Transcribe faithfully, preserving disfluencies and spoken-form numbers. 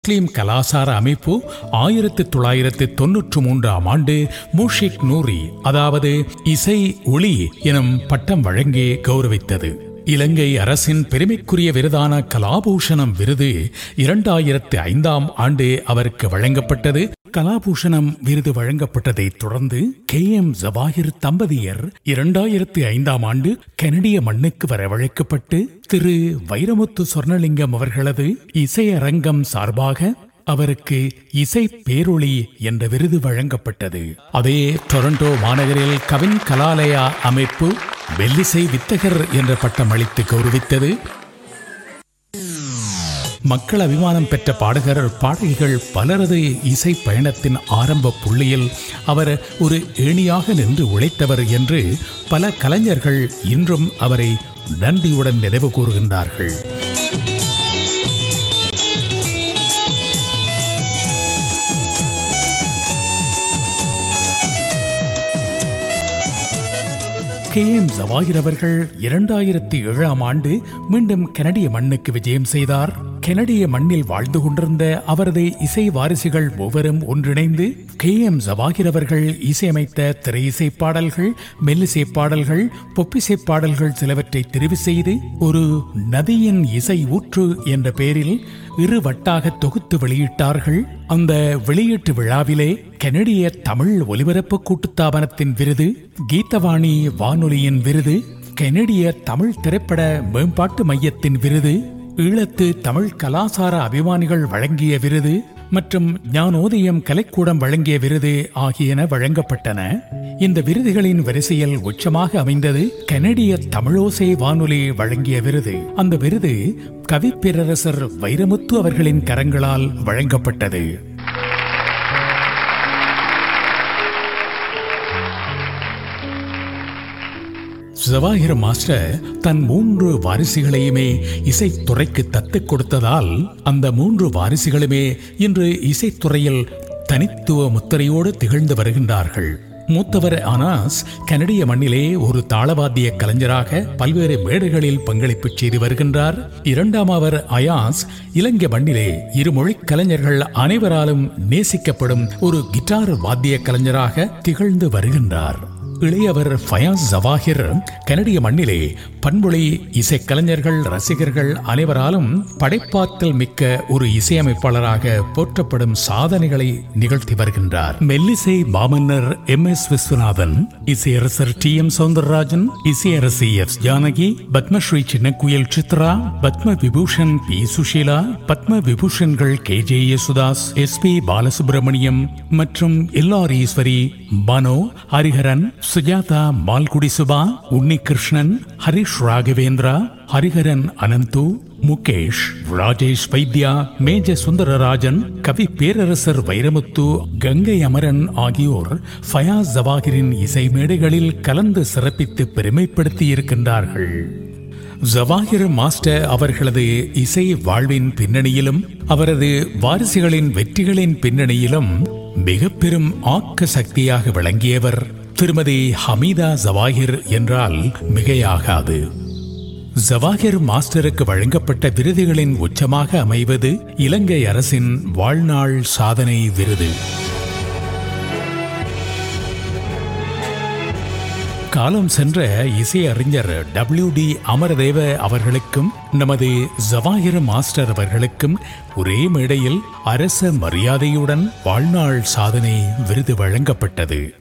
முஸ்லிம் கலாசார அமைப்பு ஆயிரத்தி தொள்ளாயிரத்தி தொன்னூற்றி மூன்றாம் ஆண்டு மூஷிக் நூரி அதாவது இசை ஒளி எனும் பட்டம் வழங்கி கௌரவித்தது. இலங்கை அரசின் பெருமைக்குரிய விருதான கலாபூஷணம் விருது இரண்டாயிரத்தி ஐந்தாம் ஆண்டு அவருக்கு வழங்கப்பட்டது. கலாபூஷணம் விருது வழங்கப்பட்டதை தொடர்ந்து கே எம் ஜவாஹிர் தம்பதியர் இரண்டாயிரத்தி ஐந்தாம் ஆண்டு கனடிய மண்ணுக்கு வரவழைக்கப்பட்டு திரு வைரமுத்து சொர்ணலிங்கம் அவர்களது இசையரங்கம் சார்பாக அவருக்கு இசை பேரொளி என்ற விருது வழங்கப்பட்டது. அதே டொரண்டோ மாநகரில் கவின் கலாலயா அமைப்பு மெல்லிசை வித்தகர் என்ற பட்டம் அளித்து கௌரவித்தது. மக்கள் அபிமானம் பெற்ற பாடகர் பாடகிகள் பலரது இசை பயணத்தின் ஆரம்ப புள்ளியில் அவர் ஒரு ஏணியாக நின்று உழைத்தவர் என்று பல கலைஞர்கள் இன்றும் அவரை நன்றியுடன் நினைவு கூறுகின்றார்கள். கே எம் ஜவாஹிர் அவர்கள் இரண்டாயிரத்தி ஏழாம் ஆண்டு மீண்டும் கனடிய மண்ணுக்கு விஜயம் செய்தார். கனடிய மண்ணில் வாழ்ந்து கொண்டிருந்த அவரது இசை வாரிசுகள் மூவரும் ஒன்றிணைந்து கே எம் ஜவாஹிர் அவர்கள் இசையமைத்த திரை இசை பாடல்கள், மெல்லிசை பாடல்கள், பொப்பிசை பாடல்கள் சிலவற்றை தெரிவு செய்து ஒரு நதியின் இசை ஊற்று என்ற பெயரில் இரு வட்டாக தொகுத்து வெளியிட்டார்கள். அந்த வெளியீட்டு விழாவிலே கனடிய தமிழ் ஒலிபரப்பு கூட்டுத்தாபனத்தின் விருது, கீதவாணி வானொலியின் விருது, கனடிய தமிழ் திரைப்பட மேம்பாட்டு மையத்தின் விருது, ஈழத்து தமிழ் கலாசார அபிமானிகள் வழங்கிய விருது மற்றும் ஞானோதயம் கலைக்கூடம் வழங்கிய விருது ஆகியன வழங்கப்பட்டன. இந்த விருதுகளின் வரிசையில் உச்சமாக அமைந்தது கனடிய தமிழோசை வானொலி வழங்கிய விருது. அந்த விருது கவி பேரரசர் வைரமுத்து அவர்களின் கரங்களால் வழங்கப்பட்டது. ஜவாஹிர் மாஸ்டர் தன் மூன்று வாரிசுகளையுமே இசைத்துறைக்கு தத்துக் கொடுத்ததால் அந்த மூன்று வாரிசுகளுமே இன்று இசைத்துறையில் தனித்துவ முத்திரையோடு திகழ்ந்து வருகின்றார்கள். மூத்தவர் அனாஸ் கனடிய மண்ணிலே ஒரு தாளவாத்திய கலைஞராக பல்வேறு மேடைகளில் பங்களிப்பு செய்து வருகின்றார். இரண்டாம் அவர் அயாஸ் இலங்கை மண்ணிலே இருமொழி கலைஞர்கள் அனைவராலும் நேசிக்கப்படும் ஒரு கிட்டார் வாத்திய கலைஞராக திகழ்ந்து வருகின்றார். இளையவர் ஃபயாஸ் ஜவாஹிர் கனடிய மண்ணிலே பண்பொழி இசைக்கலைஞர்கள், ரசிகர்கள் அனைவராலும் படைப்பாற்றல் மிக்க ஒரு இசையமைப்பாளராக போற்றப்படும் சாதனைகளை நிகழ்த்தி வருகின்றார். மெல்லிசை மாமன்னர் M S Viswanathan, இசையரசர் D M Soundararajan, இசையரசி S Janaki, Padmashri சின்னக்குயில் Chitra, Padma Vibhushan B Sushila, Padma விபூஷன்கள் K J Yesudas, S B Balasubramaniam மற்றும் எல்ஆர் ஈஸ்வரி, மனோ, ஹரிஹரன், சுஜாதா மால்குடி சுபா, உன்னிகிருஷ்ணன், ஹரிஷ் ராகவேந்திரா, ஹரிஹரன் அனந்து, முகேஷ், ராஜேஷ் வைத்யா, மேஜ சுந்தரராஜன், கவி பேரரசர் வைரமுத்து, கங்கை அமரன் ஆகியோர் ஃபயாஸ் ஜவாஹிரின் இசை மேடைகளில் கலந்து சிறப்பித்து பெருமைப்படுத்தி இருக்கின்றார்கள். ஜவாஹிர் மாஸ்டர் அவர்களது இசை வாழ்வின் பின்னணியிலும் அவரது வாரிசுகளின் வெற்றிகளின் பின்னணியிலும் மிக பெரும் ஆக்க சக்தியாக விளங்கியவர் திருமதி ஹமீதா ஜவாஹிர் என்றால் மிகையாகாது. ஜவாஹிர் மாஸ்டருக்கு வழங்கப்பட்ட விருதுகளின் உச்சமாக அமைவது இலங்கை அரசின் வாழ்நாள் சாதனை விருது. காலம் சென்ற இசையறிஞர் டபிள்யூ டி அமரதேவ அவர்களுக்கும் நமது ஜவாஹிர் மாஸ்டர் அவர்களுக்கும் ஒரே மேடையில் அரச மரியாதையுடன் வாழ்நாள் சாதனை விருது வழங்கப்பட்டது.